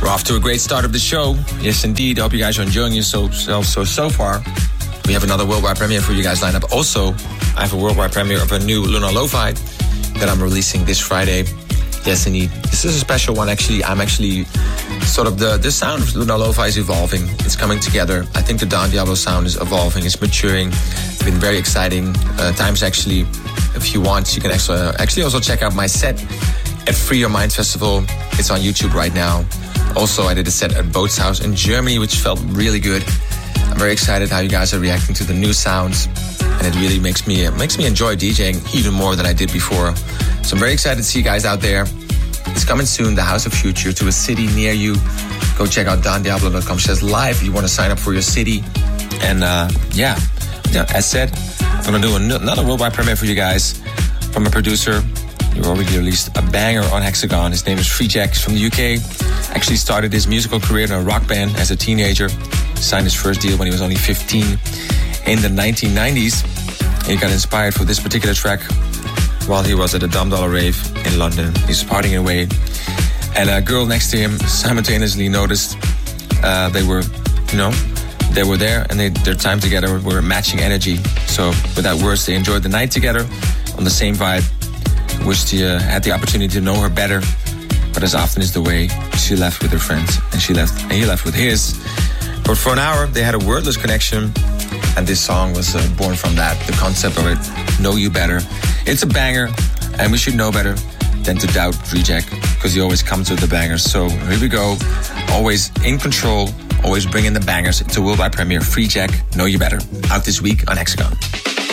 Off to a great start of the show. Yes, indeed. I hope you guys are enjoying yourselves so far. We have another worldwide premiere for you guys lined up. Also, I have a worldwide premiere of a new Luna Lo-Fi that I'm releasing this Friday. Yes, indeed. This is a special one, actually. I'm actually sort of the sound of Luna Lo-Fi is evolving. It's coming together. I think the Don Diablo sound is evolving. It's maturing. It's been very exciting. Times actually, if you want, you can actually also check out my set at Free Your Mind Festival. It's on YouTube right now. Also, I did a set at Bootshaus in Germany, which felt really good. I'm very excited how you guys are reacting to the new sounds, and it really makes me enjoy DJing even more than I did before. So I'm very excited to see you guys out there. It's coming soon, the House of Future, to a city near you. Go check out dondiablo.com/live if you want to sign up for your city. And as said, I'm going to do another worldwide premiere for you guys from a producer. He already released a banger on Hexagon. His name is Free Jack. He's from the UK. Actually started his musical career in a rock band as a teenager. Signed his first deal when he was only 15 in the 1990s. He got inspired for this particular track while he was at a Dumb Dollar rave in London. He's partying away. And a girl next to him simultaneously noticed they were there, and their time together were matching energy. So without words, they enjoyed the night together on the same vibe. Wished he had the opportunity to know her better, but as often is the way, she left with her friends, and he left with his. But for an hour, they had a wordless connection, and this song was born from that. The concept of it, know you better. It's a banger, and we should know better than to doubt Free Jack, because he always comes with the bangers. So here we go, always in control, always bringing the bangers. It's a worldwide premiere. Free Jack, know you better. Out this week on Hexagon.